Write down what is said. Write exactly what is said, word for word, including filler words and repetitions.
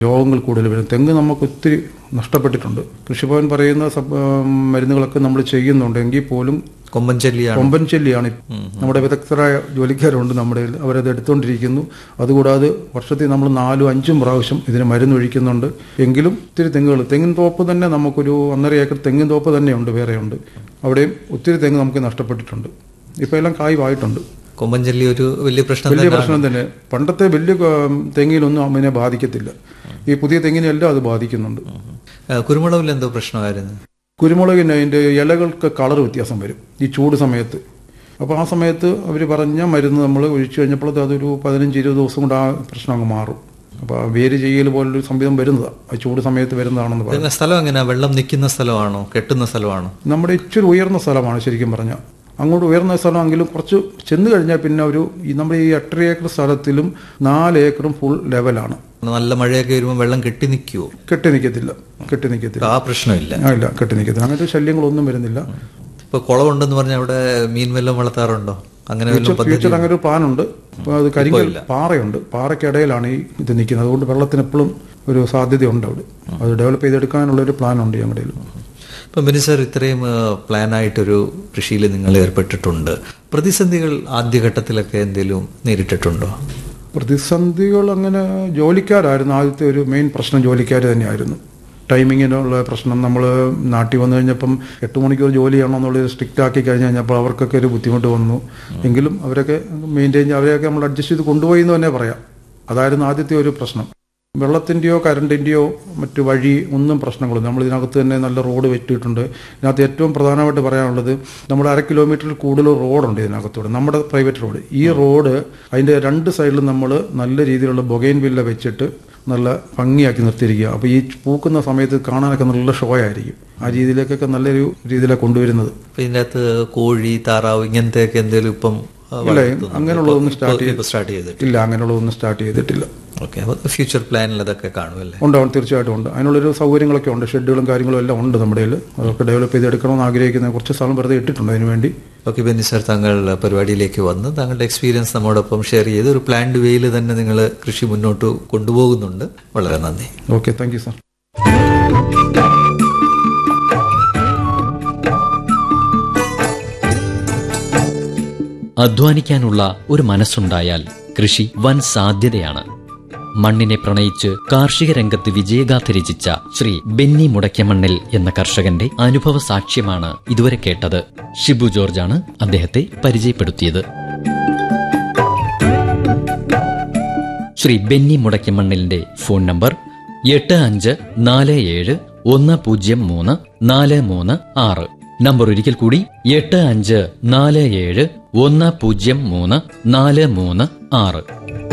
രോഗങ്ങൾ കൂടുതൽ വരും. തെങ്ങ് നമുക്ക് ഒത്തിരി നഷ്ടപ്പെട്ടിട്ടുണ്ട്. കൃഷിഭവൻ പറയുന്ന മരുന്നുകളൊക്കെ നമ്മൾ ചെയ്യുന്നുണ്ട് എങ്കിൽ പോലും കൊമ്പൻ ചെല്ലിയാണ് കൊമ്പൻ ചെല്ലിയാണ് നമ്മുടെ വിദഗ്ധരായ ജോലിക്കാരുണ്ട് നമ്മുടെ, അവരത് എടുത്തുകൊണ്ടിരിക്കുന്നു. അതുകൂടാതെ വർഷത്തിൽ നമ്മൾ നാലും അഞ്ചും പ്രാവശ്യം ഇതിന് മരുന്നൊഴിക്കുന്നുണ്ട്. എങ്കിലും ഒത്തിരി തെങ്ങുകൾ, തെങ്ങിൻ തോപ്പ് തന്നെ നമുക്കൊരു ഒന്നര ഏക്കർ തെങ്ങിൻ തോപ്പ് തന്നെയുണ്ട്, വേറെയുണ്ട്. അവിടെയും ഒത്തിരി തെങ്ങ് നമുക്ക് നഷ്ടപ്പെട്ടിട്ടുണ്ട്. ഇപ്പോൾ എല്ലാം കായ്വായിട്ടുണ്ട്. കൊമ്പൻ ചെല്ലി ഒരു വലിയ പ്രശ്നം വലിയ പ്രശ്നം തന്നെ. പണ്ടത്തെ വലിയ തെങ്ങിലൊന്നും അതിനെ ബാധിക്കത്തില്ല. ഈ പുതിയ തെങ്ങിനെല്ലാം അത് ബാധിക്കുന്നുണ്ട്. കുരുമുളകിൽ എന്തോ പ്രശ്നമായിരുന്നു? കുരുമുളകിന് അതിൻ്റെ ഇലകൾക്ക് കളർ വ്യത്യാസം വരും ഈ ചൂട് സമയത്ത്. അപ്പോൾ ആ സമയത്ത് അവർ പറഞ്ഞ മരുന്ന് നമ്മൾ ഒഴിച്ചു കഴിഞ്ഞപ്പോഴത്തെ അതൊരു പതിനഞ്ച് ഇരുപത് ദിവസം കൊണ്ട് ആ പ്രശ്നം അങ്ങ് മാറും. അപ്പോൾ വേര് ചെയ്യൽ പോലൊരു സംവിധം വരുന്നതാണ്, ആ ചൂട് സമയത്ത് വരുന്നതാണെന്ന് പറയുന്നത്. സ്ഥലം എങ്ങനെയാ? വെള്ളം നിൽക്കുന്ന സ്ഥലമാണോ, കെട്ടുന്ന സ്ഥലമാണോ? നമ്മുടെ ഇച്ചിരി ഉയർന്ന സ്ഥലമാണ് ശരിക്കും പറഞ്ഞാൽ. അങ്ങോട്ട് ഉയർന്ന സ്ഥലമാണെങ്കിലും കുറച്ച് ചെന്ന് കഴിഞ്ഞാൽ പിന്നെ ഒരു നമ്മുടെ ഈ എട്ടര ഏക്കർ സ്ഥലത്തിലും നാല് ഏക്കറും ഫുൾ ലെവലാണ്. നല്ല മഴയൊക്കെ വരുമ്പോൾ വെള്ളം കെട്ടി നിൽക്കുവോ? കെട്ടി നിൽക്കത്തില്ല, കെട്ടി നിൽക്കത്തില്ല. ആ പ്രശ്നമില്ല. ഇല്ല, കെട്ടി നിൽക്കത്തില്ല. അങ്ങനത്തെ ശല്യങ്ങളൊന്നും വരുന്നില്ല. ഇപ്പൊ കുളമുണ്ടെന്ന് പറഞ്ഞാൽ അവിടെ മീൻ വല്ലതും വളർത്താറുണ്ടോ? അങ്ങനെ ഫ്യൂച്ചർ അങ്ങനെ ഒരു പ്ലാനുണ്ട്. അപ്പോൾ അത് കരിങ്കൽ പാറയുണ്ട്, പാറയ്ക്കിടയിലാണ് ഈ ഇത് നിൽക്കുന്നത്. അതുകൊണ്ട് വെള്ളത്തിന് എപ്പോഴും ഒരു സാധ്യതയുണ്ട് അവിടെ. അത് ഡെവലപ്പ് ചെയ്തെടുക്കാനുള്ള ഒരു പ്ലാനുണ്ട് ഞങ്ങളുടെ. ഇപ്പം ബെന്നി സാർ, ഇത്രയും പ്ലാനായിട്ടൊരു കൃഷിയിൽ നിങ്ങൾ ഏർപ്പെട്ടിട്ടുണ്ട്. പ്രതിസന്ധികൾ ആദ്യഘട്ടത്തിലൊക്കെ എന്തെങ്കിലും നേരിട്ടിട്ടുണ്ടോ? പ്രതിസന്ധികൾ അങ്ങനെ ജോലിക്കാരായിരുന്നു ആദ്യത്തെ ഒരു മെയിൻ പ്രശ്നം. ജോലിക്കാർ തന്നെയായിരുന്നു. ടൈമിങ്ങിനുള്ള പ്രശ്നം. നമ്മൾ നാട്ടിൽ വന്നു കഴിഞ്ഞപ്പം എട്ട് മണിക്കൂർ ജോലി ചെയ്യണം എന്നുള്ളത് സ്ട്രിക്റ്റ് ആക്കി കഴിഞ്ഞ് കഴിഞ്ഞപ്പോൾ അവർക്കൊക്കെ ഒരു ബുദ്ധിമുട്ട് വന്നു. എങ്കിലും അവരൊക്കെ മെയിൻറ്റെയിൻ ചെയ്ത് അവരെയൊക്കെ നമ്മൾ അഡ്ജസ്റ്റ് ചെയ്ത് കൊണ്ടുപോയി എന്ന് തന്നെ പറയാം. അതായിരുന്നു ആദ്യത്തെ ഒരു പ്രശ്നം. വെള്ളത്തിൻ്റെയോ കറണ്ടിൻ്റെയോ മറ്റു വഴി ഒന്നും പ്രശ്നങ്ങളും. നമ്മൾ ഇതിനകത്ത് തന്നെ നല്ല റോഡ് വെട്ടിയിട്ടുണ്ട്. ഇതിനകത്ത് ഏറ്റവും പ്രധാനമായിട്ട് പറയാനുള്ളത്, നമ്മുടെ അര കിലോമീറ്ററിൽ കൂടുതൽ റോഡുണ്ട് ഇതിനകത്തൂടെ, നമ്മുടെ പ്രൈവറ്റ് റോഡ്. ഈ റോഡ് അതിൻ്റെ രണ്ട് സൈഡിലും നമ്മൾ നല്ല രീതിയിലുള്ള ബൊഗൈൻ വില്ല വെച്ചിട്ട് നല്ല ഭംഗിയാക്കി നിർത്തിയിരിക്കുക. അപ്പോൾ ഈ പൂക്കുന്ന സമയത്ത് കാണാനൊക്കെ നല്ല ഷോ ആയിരിക്കും. ആ രീതിയിലേക്കൊക്കെ നല്ലൊരു രീതിയിലാണ് കൊണ്ടുവരുന്നത്. ഇതിൻ്റെ അകത്ത് കോഴി, താറാവ് ഇങ്ങനത്തെയൊക്കെ എന്തെങ്കിലും ഇപ്പം ഇല്ല, അങ്ങനെയുള്ളതൊന്നും സ്റ്റാർട്ട് സ്റ്റാർട്ട് ചെയ്തിട്ടില്ല. ഇല്ല, അങ്ങനെയുള്ളതൊന്നും സ്റ്റാർട്ട് ചെയ്തിട്ടില്ല. ഓക്കെ, അപ്പോൾ ഫ്യൂച്ചർ പ്ലാനിൽ അതൊക്കെ കാണുമല്ലേ? ഉണ്ടാവും, തീർച്ചയായിട്ടും ഉണ്ട്. അതിനുള്ളൊരു സൗകര്യങ്ങളൊക്കെ ഉണ്ട്, ഷെഡ്യൂളും കാര്യങ്ങളും എല്ലാം ഉണ്ട് നമ്മുടെ കയ്യിൽ. അതൊക്കെ ഡെവലപ്പ് ചെയ്തെടുക്കണമെന്ന് ആഗ്രഹിക്കുന്ന കുറച്ച് സ്ഥലം വെറുതെ ഇട്ടിട്ടുണ്ട് അതിന് വേണ്ടി. ഓക്കെ ബെന്നി സാർ, താങ്കൾ പരിപാടിയിലേക്ക് വന്ന് താങ്കളുടെ എക്സ്പീരിയൻസ് നമ്മോടൊപ്പം ഷെയർ ചെയ്ത് ഒരു പ്ലാൻഡ് വേയിൽ തന്നെ നിങ്ങൾ കൃഷി മുന്നോട്ട് കൊണ്ടുപോകുന്നുണ്ട്. വളരെ നന്ദി. Okay, thank you sir. അധ്വാനിക്കാനുള്ള ഒരു മനസ്സുണ്ടായാൽ കൃഷി വൻ സാധ്യതയാണ്. മണ്ണിനെ പ്രണയിച്ച് കാർഷിക രംഗത്ത് വിജയഗാഥ രചിച്ച ശ്രീ ബെന്നി മുടക്കമണ്ണിൽ എന്ന കർഷകന്റെ അനുഭവ സാക്ഷ്യമാണ് ഇതുവരെ കേട്ടത്. ഷിബു ജോർജാണ് അദ്ദേഹത്തെ പരിചയപ്പെടുത്തിയത്. ശ്രീ ബെന്നി മുടക്കമണ്ണിലിന്റെ ഫോൺ നമ്പർ എട്ട് അഞ്ച് നാല് ഏഴ് ഒന്ന് പൂജ്യം മൂന്ന് നാല് മൂന്ന് ആറ്. നമ്പർ ഒരിക്കൽ കൂടി, എട്ട് അഞ്ച് നാല് ഏഴ് ഒന്ന് പൂജ്യം മൂന്ന് നാല് മൂന്ന് ആറ്.